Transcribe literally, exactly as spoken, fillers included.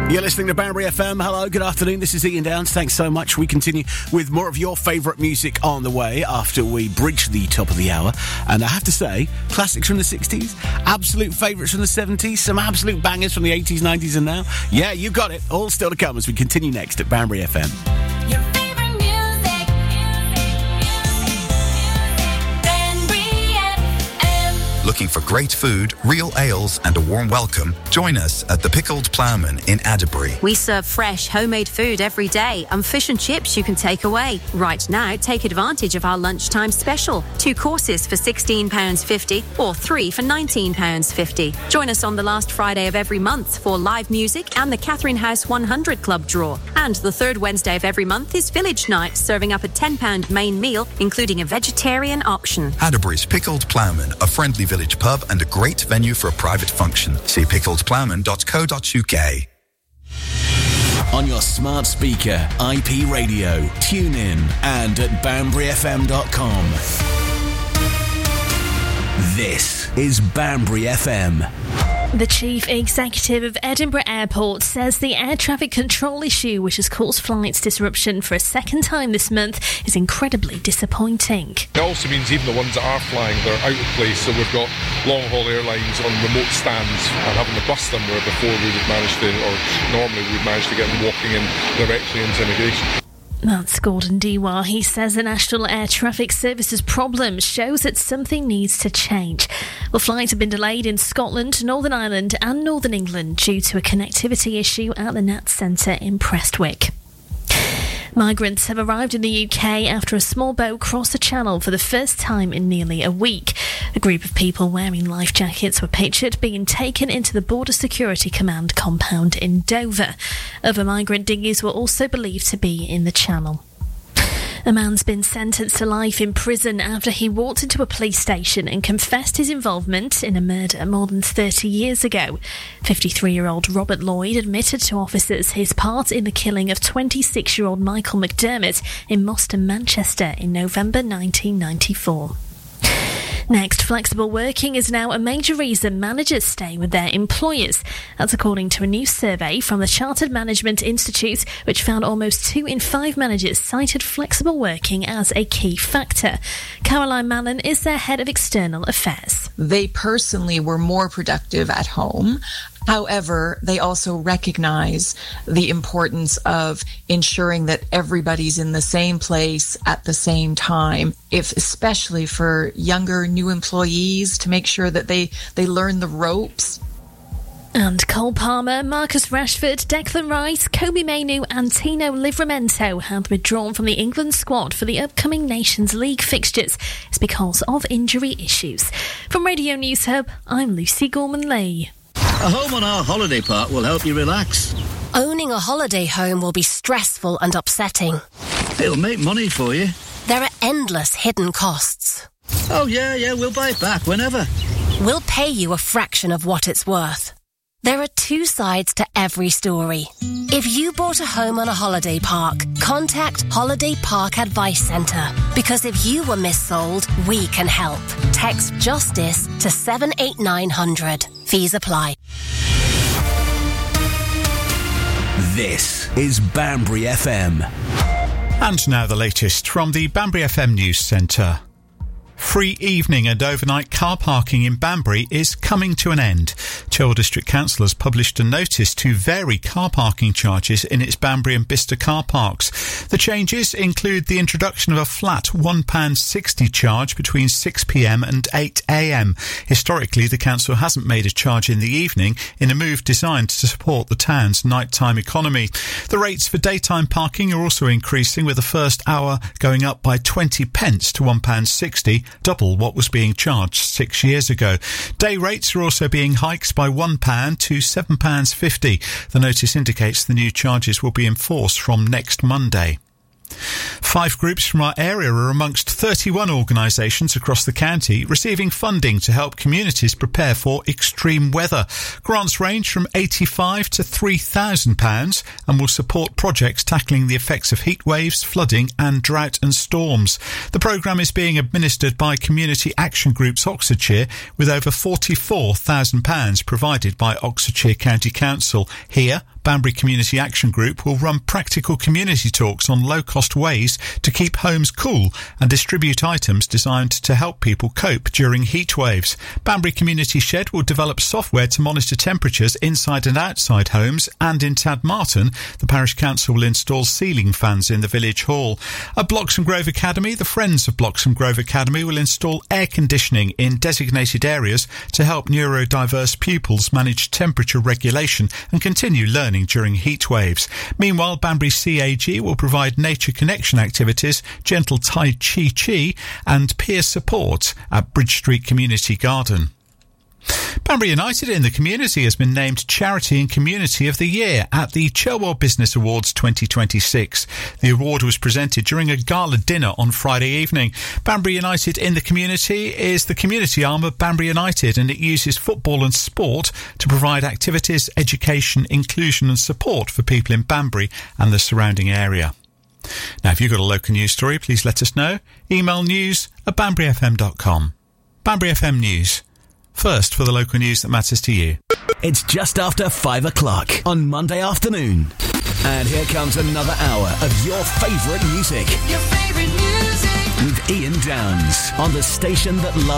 You're listening to Banbury F M. Hello, good afternoon. This is Ian Downs. Thanks so much. We continue with more of your favourite music on the way after we bridge the top of the hour. And I have to say, classics from the sixties, absolute favourites from the seventies, some absolute bangers from the eighties, nineties and now. Yeah, you got it. All still to come as we continue next at Banbury F M. Your favourite music. Banbury F M. Looking for great food, real ales and a warm welcome? Join us at the Pickled Ploughman in Adderbury. We serve fresh, homemade food every day and fish and chips you can take away. Right now, take advantage of our lunchtime special. Two courses for sixteen pounds fifty or three for nineteen pounds fifty. Join us on the last Friday of every month for live music and the Catherine House one hundred Club draw. And the third Wednesday of every month is Village Night, serving up a ten pounds main meal, including a vegetarian option. Adderbury's Pickled Ploughman, a friendly village pub and a great venue for a private function. See pickled ploughman dot co dot uk. On your smart speaker, I P radio, tune in and at banbury f m dot com. This is Banbury F M. The Chief Executive of Edinburgh Airport says the air traffic control issue, which has caused flights disruption for a second time this month, is incredibly disappointing. It also means even the ones that are flying, they're out of place, so we've got long-haul airlines on remote stands and having to bus them where before we would manage to, or normally we would manage to get them walking in directly into immigration. That's Gordon Dewa. He says the National Air Traffic Service's problem shows that something needs to change. Well, flights have been delayed in Scotland, Northern Ireland and Northern England due to a connectivity issue at the N A T Centre in Prestwick. Migrants have arrived in the U K after a small boat crossed the channel for the first time in nearly a week. A group of people wearing life jackets were pictured being taken into the Border Security Command compound in Dover. Other migrant dinghies were also believed to be in the channel. A man's been sentenced to life in prison after he walked into a police station and confessed his involvement in a murder more than thirty years ago. fifty-three-year-old Robert Lloyd admitted to officers his part in the killing of twenty-six-year-old Michael McDermott in Moston, Manchester in November nineteen ninety-four. Next, flexible working is now a major reason managers stay with their employers. That's according to a new survey from the Chartered Management Institute, which found almost two in five managers cited flexible working as a key factor. Caroline Mallon is their head of external affairs. They personally were more productive at home. However, they also recognize the importance of ensuring that everybody's in the same place at the same time, if especially for younger new employees, to make sure that they, they learn the ropes. And Cole Palmer, Marcus Rashford, Declan Rice, Kobe Mainoo and Tino Livramento have withdrawn from the England squad for the upcoming Nations League fixtures. It's because of injury issues. From Radio News Hub, I'm Lucy Gorman-Lee. A home on our holiday park will help you relax. Owning a holiday home will be stressful and upsetting. It'll make money for you. There are endless hidden costs. Oh, yeah, yeah, we'll buy it back whenever. We'll pay you a fraction of what it's worth. There are two sides to every story. If you bought a home on a holiday park, contact Holiday Park Advice Centre. Because if you were missold, we can help. Text JUSTICE to seven eight nine hundred. Fees apply. This is Banbury F M. And now the latest from the Banbury F M News Centre. Free evening and overnight car parking in Banbury is coming to an end. Chilwell District Council has published a notice to vary car parking charges in its Banbury and Bicester car parks. The changes include the introduction of a flat one pound sixty charge between six p m and eight a m. Historically, the council hasn't made a charge in the evening in a move designed to support the town's nighttime economy. The rates for daytime parking are also increasing, with the first hour going up by twenty pence to one pound sixty, double what was being charged six years ago. Day rates are also being hiked by one pound to seven pounds fifty. The notice indicates the new charges will be enforced from next Monday. Five groups from our area are amongst thirty-one organisations across the county receiving funding to help communities prepare for extreme weather. Grants range from eighty-five to three thousand pounds and will support projects tackling the effects of heat waves, flooding and drought and storms. The programme is being administered by Community Action Groups Oxfordshire, with over forty-four thousand pounds provided by Oxfordshire County Council. Here, Banbury Community Action Group will run practical community talks on low-cost ways to keep homes cool and distribute items designed to help people cope during heat waves. Banbury Community Shed will develop software to monitor temperatures inside and outside homes, and in Tadmarton, the Parish Council will install ceiling fans in the Village Hall. At Bloxham Grove Academy, the Friends of Bloxham Grove Academy will install air conditioning in designated areas to help neurodiverse pupils manage temperature regulation and continue learning during heat waves. Meanwhile, Banbury C A G will provide nature connection activities, gentle Tai Chi Chi and peer support at Bridge Street Community Garden. Banbury United in the Community has been named Charity and Community of the Year at the Cherwell Business Awards twenty twenty-six. The award was presented during a gala dinner on Friday evening. Banbury United in the Community is the community arm of Banbury United, and it uses football and sport to provide activities, education, inclusion and support for people in Banbury and the surrounding area. Now, if you've got a local news story, please let us know. Email news at banbury f m dot com. Banbury F M News. First for the local news that matters to you. It's just after five o'clock on Monday afternoon. And here comes another hour of your favourite music. Your favorite music. With Ian Downs on the station that loves